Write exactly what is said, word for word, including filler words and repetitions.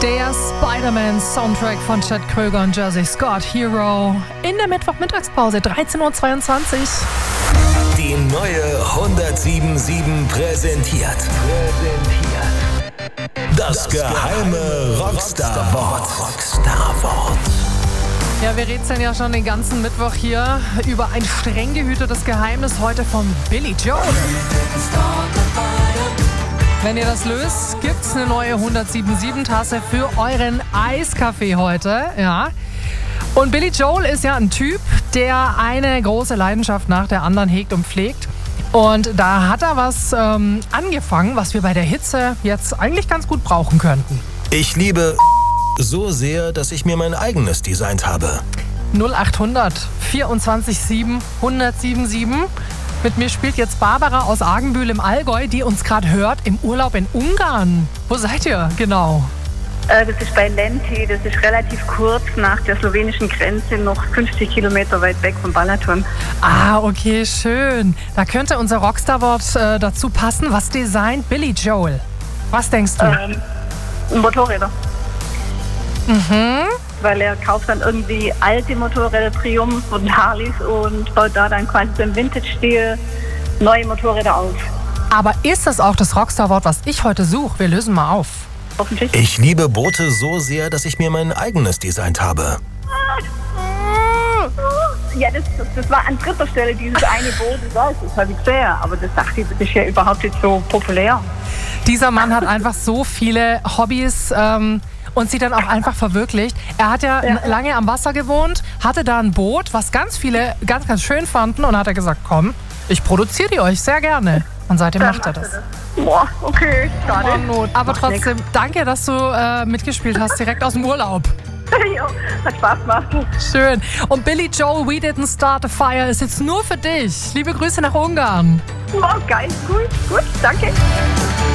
Der Spider-Man-Soundtrack von Chad Kroeger und Jersey Scott, Hero, in der Mittwoch-Mittagspause, dreizehn Uhr zweiundzwanzig. Die neue hundertsieben Komma sieben präsentiert. Präsentiert. Das geheime Rockstar-Wort. Rockstar-Wort. Ja, wir rätseln ja schon den ganzen Mittwoch hier über ein streng gehütetes Geheimnis heute von Billy Joel. Wenn ihr das löst, gibt's eine neue hundertsieben Komma sieben Tasse für euren Eiskaffee heute. Ja. Und Billy Joel ist ja ein Typ, der eine große Leidenschaft nach der anderen hegt und pflegt. Und da hat er was ähm, angefangen, was wir bei der Hitze jetzt eigentlich ganz gut brauchen könnten. Ich liebe so sehr, dass ich mir mein eigenes designt habe. null achthundert vierundzwanzig sieben hundertsieben sieben. Mit mir spielt jetzt Barbara aus Argenbühl im Allgäu, die uns gerade hört im Urlaub in Ungarn. Wo seid ihr genau? Äh, das ist bei Lenti, das ist relativ kurz nach der slowenischen Grenze, noch fünfzig Kilometer weit weg vom Balaton. Ah, okay, schön. Da könnte unser Rockstar-Wort äh, dazu passen. Was designt Billy Joel? Was denkst du? Ähm, Motorräder. Mhm. Weil er kauft dann irgendwie alte Motorräder, Triumph und Harleys und baut da dann quasi so im Vintage-Stil neue Motorräder auf. Aber ist das auch das Rockstar-Wort, was ich heute suche? Wir lösen mal auf. Hoffentlich. Ich liebe Boote so sehr, dass ich mir mein eigenes designt habe. Ja, das, das, das war an dritter Stelle dieses eine Boot. Das ist halt sehr, aber das dachte ich, das ist ja überhaupt nicht so populär. Dieser Mann hat einfach so viele Hobbys ähm, und sie dann auch einfach verwirklicht. Er hat ja, Ja. lange am Wasser gewohnt, hatte da ein Boot, was ganz viele ganz, ganz schön fanden. Und hat er gesagt, komm, ich produziere die euch sehr gerne. Und seitdem Dann macht er das. Boah, okay, schade. Aber Macht trotzdem, danke, dass du äh, mitgespielt hast, direkt aus dem Urlaub. nix. Jo, hat Spaß gemacht. Schön. Und Billy Joel, We Didn't Start a Fire, ist jetzt nur für dich. Liebe Grüße nach Ungarn. Wow, geil, cool, gut, danke.